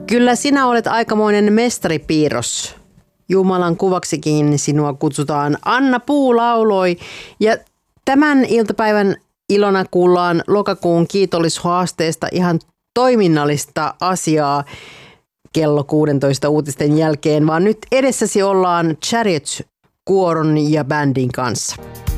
Kyllä sinä olet aikamoinen mestaripiirros. Jumalan kuvaksikin sinua kutsutaan. Anna Puu lauloi ja tämän iltapäivän ilona kuullaan lokakuun kiitollishaasteesta ihan toiminnallista asiaa kello 16 uutisten jälkeen, vaan nyt edessäsi ollaan Chariots-kuoron ja bändin kanssa.